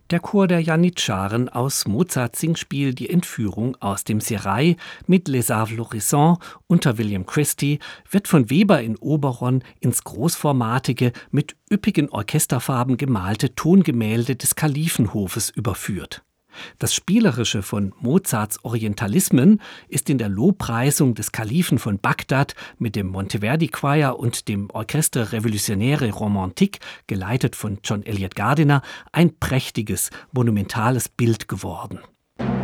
Der Chor der Janitscharen aus Mozarts Singspiel Die Entführung aus dem Serail mit Les Arts Florissants unter William Christie wird von Weber in Oberon ins großformatige, mit üppigen Orchesterfarben gemalte Tongemälde des Kalifenhofes überführt. Das Spielerische von Mozarts Orientalismen ist in der Lobpreisung des Kalifen von Bagdad mit dem Monteverdi Choir und dem Orchestre Révolutionnaire Romantique, geleitet von John Eliot Gardiner, ein prächtiges, monumentales Bild geworden.